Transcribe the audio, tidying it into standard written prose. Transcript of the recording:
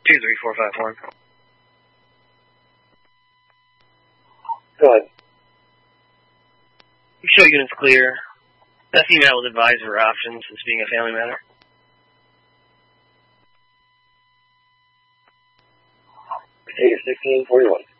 23451. Go ahead. Show units clear. That female was advised of her options, this being a family matter. Take 1641.